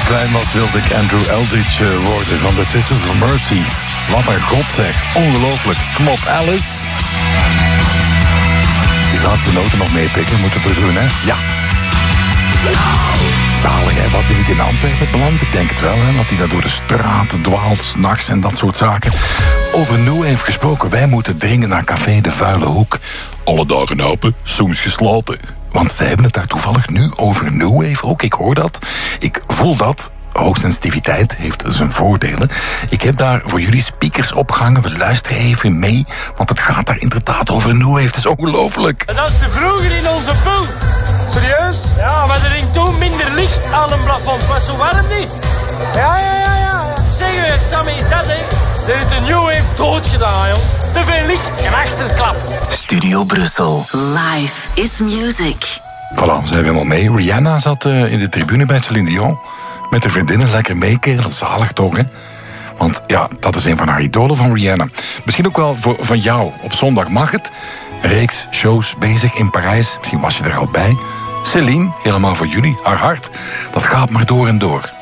klein was wilde ik Andrew Eldridge worden van The Sisters of Mercy. Wat een god zeg, ongelooflijk. Kom op Alice. Die laatste noten nog meepikken, moeten we doen hè? Ja. Zalig hè, wat hij niet in Antwerpen belandt. Ik denk het wel hè, dat hij daar door de straten dwaalt, 's nachts en dat soort zaken. Over New Wave gesproken, wij moeten dringen naar Café de Vuile Hoek. Alle dagen open, soms gesloten. Want zij hebben het daar toevallig nu over New Wave ook. Ik hoor dat, ik voel dat. Hoogsensitiviteit heeft zijn voordelen. Ik heb daar voor jullie speakers opgehangen. We luisteren even mee, want het gaat daar inderdaad over New Wave. Het is ongelooflijk. Dat is te vroeger in onze pool. Serieus? Ja, maar er ging toen minder licht aan een plafond. Het was zo warm niet. Ja. Zeg Sammy, dat hè. Dat heeft de New Wave dood gedaan, joh. Te veel licht en achterklap. Studio Brussel. Live is music. Voilà, zijn we helemaal mee. Rihanna zat in de tribune bij Celine Dion. Met de vriendinnen lekker meekeren. Zalig toch, hè? Want ja, dat is een van haar idolen van Rihanna. Misschien ook wel van jou. Op zondag mag het. Een reeks shows bezig in Parijs. Misschien was je er al bij. Celine, helemaal voor jullie. Haar hart, dat gaat maar door en door.